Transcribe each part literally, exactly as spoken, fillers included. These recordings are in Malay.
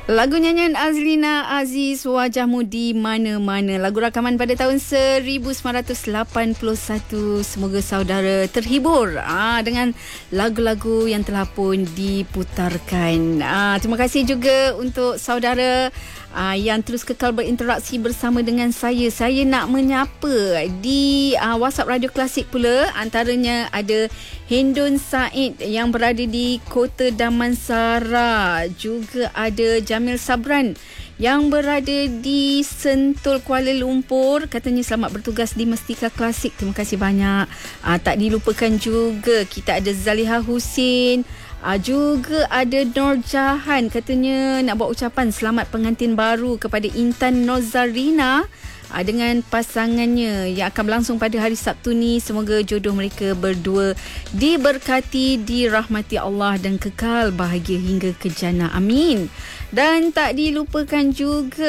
Lagu nyanyian Azlina Aziz, Wajahmu di Mana-Mana. Lagu rakaman pada tahun seribu sembilan ratus lapan puluh satu. Semoga saudara terhibur ah, dengan lagu-lagu yang telah pun diputarkan. Ah, terima kasih juga untuk saudara ah, yang terus kekal berinteraksi bersama dengan saya. Saya nak menyapa di ah, WhatsApp Radio Klasik pula. Antaranya ada Hindun Said yang berada di Kota Damansara. Juga ada Jamil Sabran yang berada di Sentul, Kuala Lumpur. Katanya selamat bertugas di Mestika Klasik. Terima kasih banyak. Aa, tak dilupakan juga kita ada Zaliha Husin. Aa, juga ada Nur Jahan. Katanya nak buat ucapan selamat pengantin baru kepada Intan Nozarina aa, dengan pasangannya yang akan berlangsung pada hari Sabtu ni. Semoga jodoh mereka berdua diberkati, dirahmati Allah dan kekal bahagia hingga ke jannah. Amin. Dan tak dilupakan juga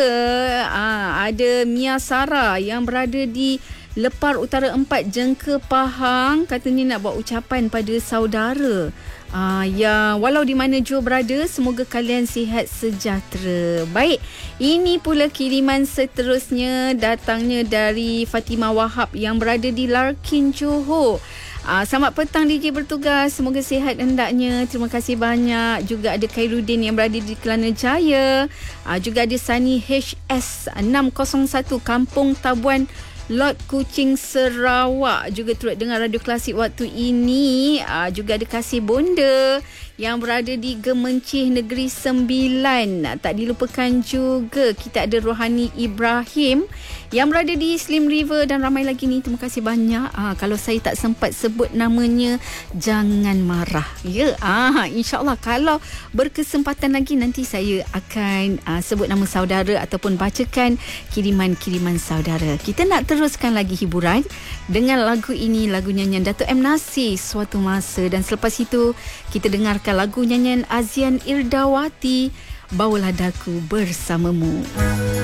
aa, ada Mia Sarah yang berada di Lepar Utara empat, Jengke, Pahang. Katanya nak buat ucapan pada saudara aa, yang walau di mana jua berada, semoga kalian sihat sejahtera. Baik, ini pula kiriman seterusnya datangnya dari Fatimah Wahab yang berada di Larkin, Johor. Ah, selamat petang D J bertugas. Semoga sihat hendaknya. Terima kasih banyak. Juga ada Khairuddin yang berada di Kelana Jaya. Ah, juga ada Sani H S enam kosong satu, Kampung Tabuan, Lot Kuching, Sarawak. Juga turut dengar Radio Klasik waktu ini. Ah, juga ada Kasih Bonda yang berada di Gemencih, Negeri Sembilan. Tak dilupakan juga kita ada Rohani Ibrahim yang berada di Slim River dan ramai lagi ni. Terima kasih banyak. Ah, kalau saya tak sempat sebut namanya, jangan marah. Ya, ah, insyaAllah kalau berkesempatan lagi nanti saya akan ah, sebut nama saudara ataupun bacakan kiriman-kiriman saudara. Kita nak teruskan lagi hiburan dengan lagu ini, lagu nyanyian Dato' M. Nasir, Suatu Masa. Dan selepas itu kita dengarkan lagu nyanyian Azian Irdawati, Bawalah Daku Bersamamu.